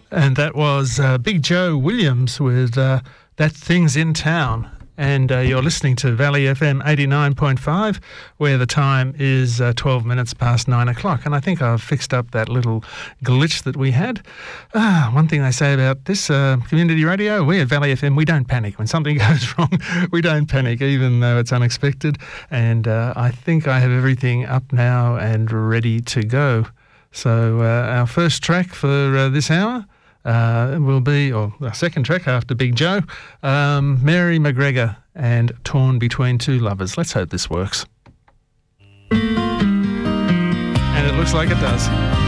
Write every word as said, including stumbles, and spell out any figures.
And that was uh, Big Joe Williams with uh, That Thing's in Town. And uh, you're listening to Valley F M eighty-nine point five, where the time is uh, twelve minutes past nine o'clock. And I think I've fixed up that little glitch that we had. Ah, one thing they say about this uh, community radio, we at Valley F M, we don't panic. When something goes wrong, we don't panic, even though it's unexpected. And uh, I think I have everything up now and ready to go. So uh, our first track for uh, this hour uh, will be, or our second track after Big Joe, um, Mary McGregor and Torn Between Two Lovers. Let's hope this works. And it looks like it does.